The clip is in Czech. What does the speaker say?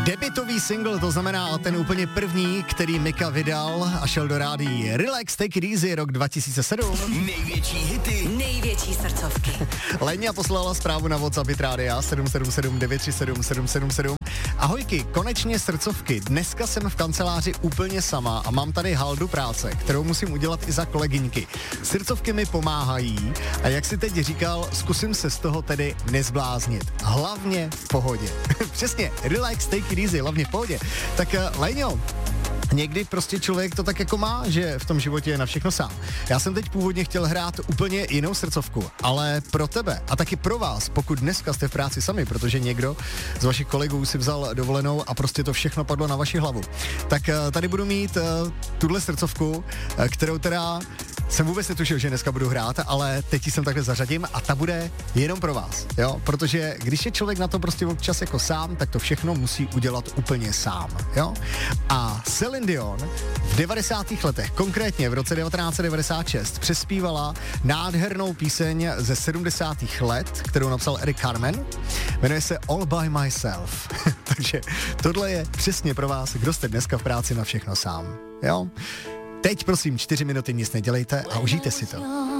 Debutový single, to znamená ten úplně první, který Mika vydal a šel do rádií. Relax, Take It Easy, rok 2007. Největší hity, největší srdcovky. Lenia poslala zprávu na WhatsApp Hit Rádia 777 937 777. Ahojky, konečně srdcovky. Dneska jsem v kanceláři úplně sama a mám tady haldu práce, kterou musím udělat i za kolegyňky. Srdcovky mi pomáhají a jak si teď říkal, zkusím se z toho tedy nezbláznit. Hlavně v pohodě. Přesně, relax, take it easy, hlavně v pohodě. Tak Léňo, někdy prostě člověk to tak jako má, že v tom životě je na všechno sám. Já jsem teď původně chtěl hrát úplně jinou srdcovku, ale pro tebe a taky pro vás, pokud dneska jste v práci sami, protože někdo z vašich kolegů si vzal dovolenou a prostě to všechno padlo na vaši hlavu, tak tady budu mít tuhle srdcovku, kterou teda jsem vůbec netušil, že dneska budu hrát, ale teď ji sem takhle zařadím a ta bude jenom pro vás, jo, protože když je člověk na to prostě občas jako sám, tak to všechno musí udělat úplně sám, jo. A Celine Dion v 90. letech, konkrétně v roce 1996, přespívala nádhernou píseň ze 70. let, kterou napsal Eric Carmen, jmenuje se All by Myself. Takže tohle je přesně pro vás, kdo jste dneska v práci na všechno sám, jo. Teď prosím 4 minuty nic nedělejte a užijte si to.